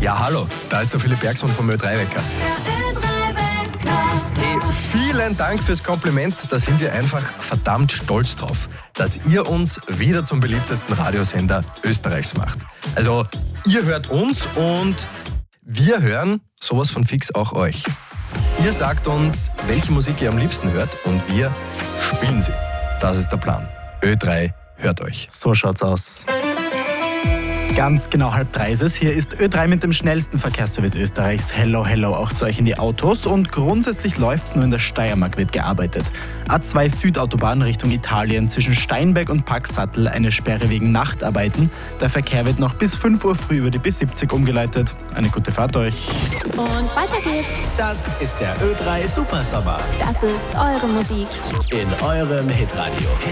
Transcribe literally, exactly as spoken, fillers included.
Ja, hallo, da ist der Philipp Bergson vom Ö drei Wecker. Hey, vielen Dank fürs Kompliment, da sind wir einfach verdammt stolz drauf, dass ihr uns wieder zum beliebtesten Radiosender Österreichs macht. Also, ihr hört uns und wir hören sowas von fix auch euch. Ihr sagt uns, welche Musik ihr am liebsten hört und wir spielen sie. Das ist der Plan. Ö drei hört euch. So schaut's aus. Ganz genau halb drei ist es. Hier ist Ö drei mit dem schnellsten Verkehrsservice Österreichs. Hello, hello auch zu euch in die Autos. Und grundsätzlich läuft's, nur in der Steiermark wird gearbeitet. A zwei Südautobahn Richtung Italien zwischen Steinberg und Paxsattel eine Sperre wegen Nachtarbeiten. Der Verkehr wird noch bis fünf Uhr früh über die B siebzig umgeleitet. Eine gute Fahrt euch. Und weiter geht's. Das ist der Ö drei Supersommer Das ist eure Musik. in eurem Hitradio.